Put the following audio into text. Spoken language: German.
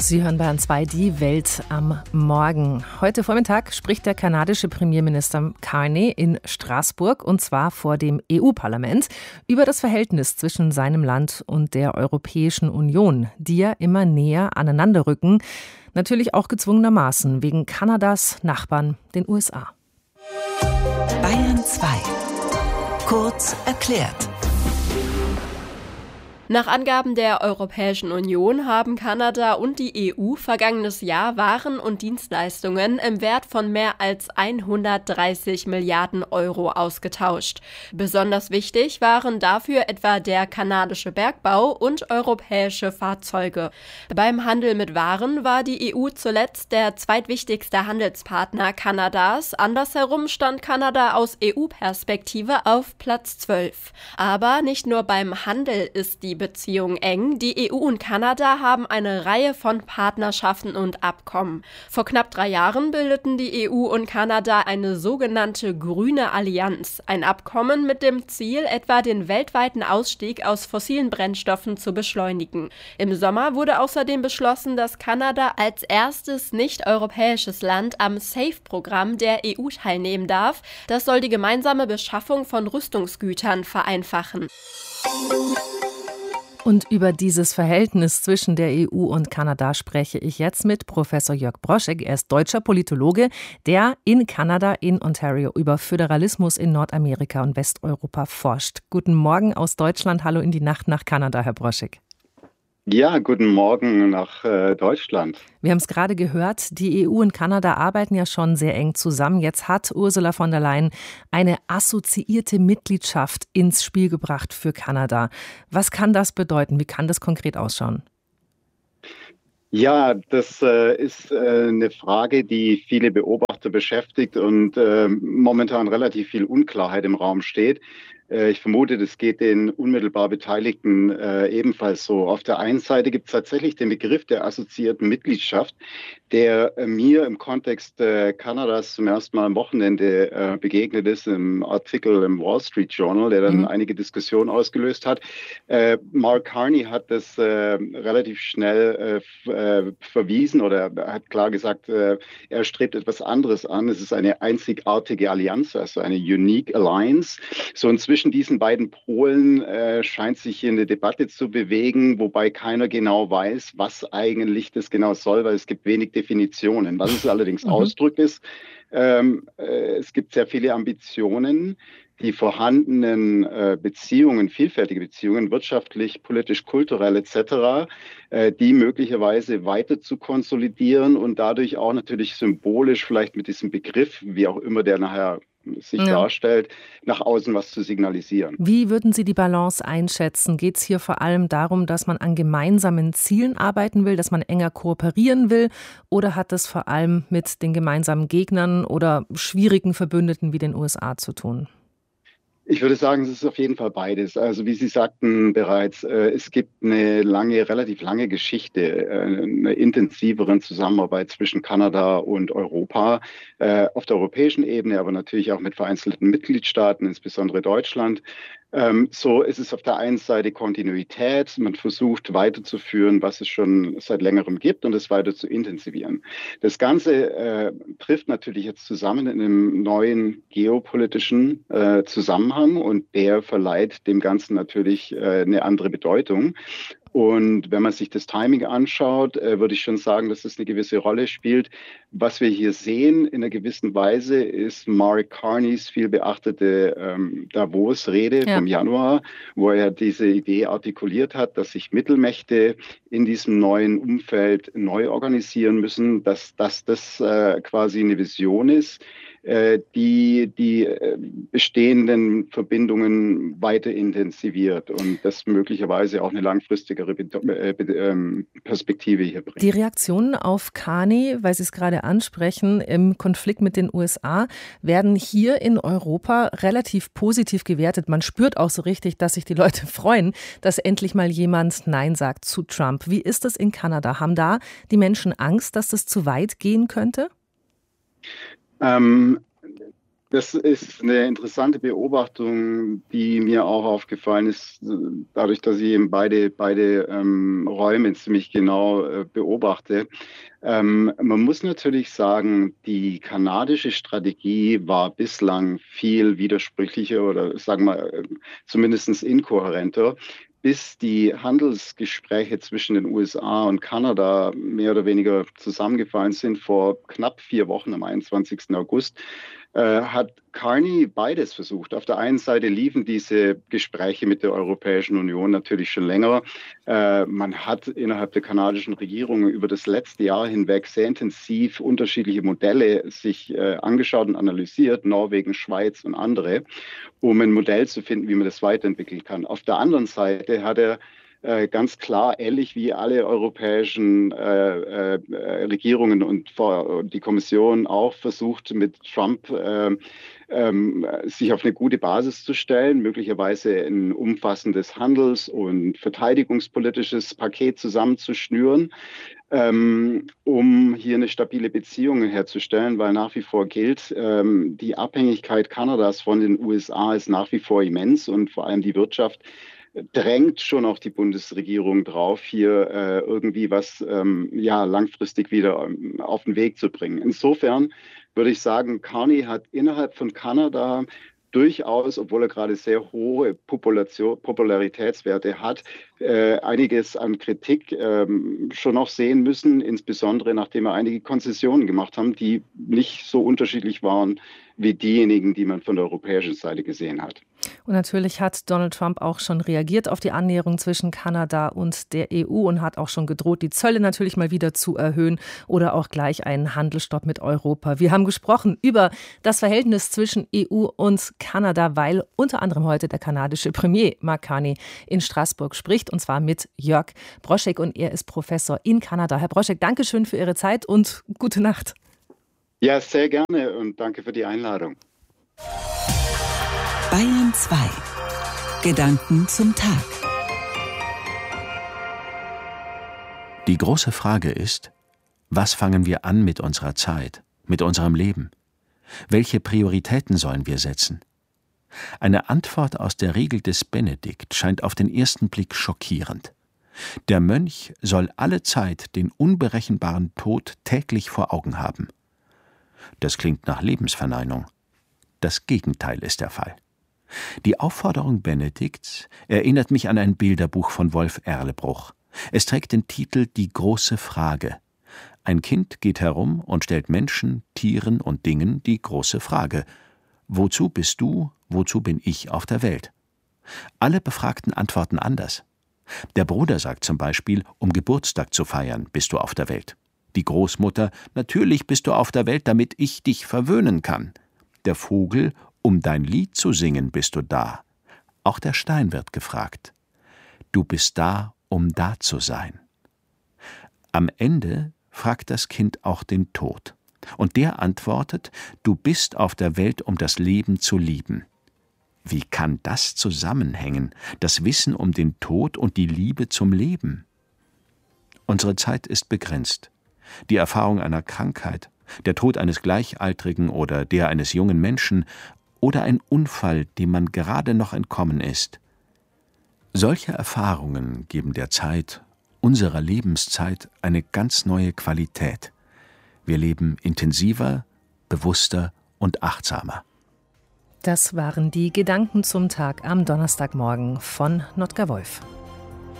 Sie hören Bayern 2, die Welt am Morgen. Heute Vormittag spricht der kanadische Premierminister Carney in Straßburg, und zwar vor dem EU-Parlament, über das Verhältnis zwischen seinem Land und der Europäischen Union, die ja immer näher aneinander rücken. Natürlich auch gezwungenermaßen wegen Kanadas Nachbarn, den USA. Bayern 2. Kurz erklärt. Nach Angaben der Europäischen Union haben Kanada und die EU vergangenes Jahr Waren und Dienstleistungen im Wert von mehr als 130 Milliarden Euro ausgetauscht. Besonders wichtig waren dafür etwa der kanadische Bergbau und europäische Fahrzeuge. Beim Handel mit Waren war die EU zuletzt der zweitwichtigste Handelspartner Kanadas. Andersherum stand Kanada aus EU-Perspektive auf Platz 12. Aber nicht nur beim Handel ist die Beziehung eng. Die EU und Kanada haben eine Reihe von Partnerschaften und Abkommen. Vor knapp 3 Jahren bildeten die EU und Kanada eine sogenannte Grüne Allianz. Ein Abkommen mit dem Ziel, etwa den weltweiten Ausstieg aus fossilen Brennstoffen zu beschleunigen. Im Sommer wurde außerdem beschlossen, dass Kanada als erstes nicht-europäisches Land am SAFE-Programm der EU teilnehmen darf. Das soll die gemeinsame Beschaffung von Rüstungsgütern vereinfachen. Und über dieses Verhältnis zwischen der EU und Kanada spreche ich jetzt mit Professor Jörg Broschek. Er ist deutscher Politologe, der in Kanada, in Ontario, über Föderalismus in Nordamerika und Westeuropa forscht. Guten Morgen aus Deutschland, hallo in die Nacht nach Kanada, Herr Broschek. Ja, guten Morgen nach Deutschland. Wir haben es gerade gehört, die EU und Kanada arbeiten ja schon sehr eng zusammen. Jetzt hat Ursula von der Leyen eine assoziierte Mitgliedschaft ins Spiel gebracht für Kanada. Was kann das bedeuten? Wie kann das konkret ausschauen? Ja, das ist eine Frage, die viele Beobachter beschäftigt und momentan relativ viel Unklarheit im Raum steht. Ich vermute, das geht den unmittelbar Beteiligten ebenfalls so. Auf der einen Seite gibt es tatsächlich den Begriff der assoziierten Mitgliedschaft, der mir im Kontext Kanadas zum ersten Mal am Wochenende begegnet ist, im Artikel im Wall Street Journal, der dann einige Diskussionen ausgelöst hat. Mark Carney hat das relativ schnell verwiesen oder hat klar gesagt, er strebt etwas anderes an. Es ist eine einzigartige Allianz, also eine Unique Alliance. So inzwischen zwischen diesen beiden Polen scheint sich hier eine Debatte zu bewegen, wobei keiner genau weiß, was eigentlich das genau soll, weil es gibt wenig Definitionen. Was es allerdings ausdrückt ist, es gibt sehr viele Ambitionen, die vorhandenen Beziehungen, vielfältige Beziehungen, wirtschaftlich, politisch, kulturell etc., die möglicherweise weiter zu konsolidieren und dadurch auch natürlich symbolisch vielleicht mit diesem Begriff, wie auch immer der nachher sich darstellt, nach außen was zu signalisieren. Wie würden Sie die Balance einschätzen? Geht es hier vor allem darum, dass man an gemeinsamen Zielen arbeiten will, dass man enger kooperieren will? Oder hat das vor allem mit den gemeinsamen Gegnern oder schwierigen Verbündeten wie den USA zu tun? Ich würde sagen, es ist auf jeden Fall beides. Also wie Sie sagten bereits, es gibt eine relativ lange Geschichte, eine intensiveren Zusammenarbeit zwischen Kanada und Europa, auf der europäischen Ebene, aber natürlich auch mit vereinzelten Mitgliedstaaten, insbesondere Deutschland. So ist es auf der einen Seite Kontinuität. Man versucht weiterzuführen, was es schon seit längerem gibt und es weiter zu intensivieren. Das Ganze trifft natürlich jetzt zusammen in einem neuen geopolitischen Zusammenhang und der verleiht dem Ganzen natürlich eine andere Bedeutung. Und wenn man sich das Timing anschaut, würde ich schon sagen, dass es eine gewisse Rolle spielt. Was wir hier sehen in einer gewissen Weise ist Mark Carneys viel beachtete Davos-Rede vom Januar, wo er diese Idee artikuliert hat, dass sich Mittelmächte in diesem neuen Umfeld neu organisieren müssen, dass das quasi eine Vision ist, die bestehenden Verbindungen weiter intensiviert und das möglicherweise auch eine langfristigere Perspektive hier bringt. Die Reaktionen auf Carney, weil Sie es gerade ansprechen, im Konflikt mit den USA, werden hier in Europa relativ positiv gewertet. Man spürt auch so richtig, dass sich die Leute freuen, dass endlich mal jemand Nein sagt zu Trump. Wie ist das in Kanada? Haben da die Menschen Angst, dass das zu weit gehen könnte? Das ist eine interessante Beobachtung, die mir auch aufgefallen ist, dadurch, dass ich eben beide Räume ziemlich genau beobachte. Man muss natürlich sagen, die kanadische Strategie war bislang viel widersprüchlicher oder sagen wir zumindest inkohärenter, bis die Handelsgespräche zwischen den USA und Kanada mehr oder weniger zusammengefallen sind vor knapp 4 Wochen am 21. August. Hat Carney beides versucht. Auf der einen Seite liefen diese Gespräche mit der Europäischen Union natürlich schon länger. Man hat innerhalb der kanadischen Regierung über das letzte Jahr hinweg sehr intensiv unterschiedliche Modelle sich angeschaut und analysiert, Norwegen, Schweiz und andere, um ein Modell zu finden, wie man das weiterentwickeln kann. Auf der anderen Seite hat er ganz klar, ähnlich wie alle europäischen Regierungen und die Kommission auch versucht, mit Trump sich auf eine gute Basis zu stellen, möglicherweise ein umfassendes Handels- und verteidigungspolitisches Paket zusammenzuschnüren, um hier eine stabile Beziehung herzustellen, weil nach wie vor gilt, die Abhängigkeit Kanadas von den USA ist nach wie vor immens und vor allem die Wirtschaft drängt schon auch die Bundesregierung drauf, hier irgendwie was langfristig wieder auf den Weg zu bringen. Insofern würde ich sagen, Carney hat innerhalb von Kanada durchaus, obwohl er gerade sehr hohe Popularitätswerte hat, einiges an Kritik schon noch sehen müssen, insbesondere nachdem er einige Konzessionen gemacht hat, die nicht so unterschiedlich waren wie diejenigen, die man von der europäischen Seite gesehen hat. Und natürlich hat Donald Trump auch schon reagiert auf die Annäherung zwischen Kanada und der EU und hat auch schon gedroht, die Zölle natürlich mal wieder zu erhöhen oder auch gleich einen Handelsstopp mit Europa. Wir haben gesprochen über das Verhältnis zwischen EU und Kanada, weil unter anderem heute der kanadische Premier Mark Carney in Straßburg spricht, und zwar mit Jörg Broschek, und er ist Professor in Kanada. Herr Broschek, danke schön für Ihre Zeit und gute Nacht. Ja, sehr gerne und danke für die Einladung. Bayern 2. Gedanken zum Tag. Die große Frage ist, was fangen wir an mit unserer Zeit, mit unserem Leben? Welche Prioritäten sollen wir setzen? Eine Antwort aus der Regel des Benedikt scheint auf den ersten Blick schockierend. Der Mönch soll alle Zeit den unberechenbaren Tod täglich vor Augen haben. Das klingt nach Lebensverneinung. Das Gegenteil ist der Fall. Die Aufforderung Benedikts erinnert mich an ein Bilderbuch von Wolf Erlebruch. Es trägt den Titel »Die große Frage«. Ein Kind geht herum und stellt Menschen, Tieren und Dingen die große Frage: Wozu bist du, wozu bin ich auf der Welt? Alle Befragten antworten anders. Der Bruder sagt zum Beispiel, um Geburtstag zu feiern, bist du auf der Welt. Die Großmutter, natürlich bist du auf der Welt, damit ich dich verwöhnen kann. Der Vogel, um dein Lied zu singen, bist du da. Auch der Stein wird gefragt. Du bist da, um da zu sein. Am Ende fragt das Kind auch den Tod. Und der antwortet, du bist auf der Welt, um das Leben zu lieben. Wie kann das zusammenhängen, das Wissen um den Tod und die Liebe zum Leben? Unsere Zeit ist begrenzt. Die Erfahrung einer Krankheit, der Tod eines Gleichaltrigen oder der eines jungen Menschen oder ein Unfall, dem man gerade noch entkommen ist. Solche Erfahrungen geben der Zeit, unserer Lebenszeit, eine ganz neue Qualität. Wir leben intensiver, bewusster und achtsamer. Das waren die Gedanken zum Tag am Donnerstagmorgen von Notker Wolf.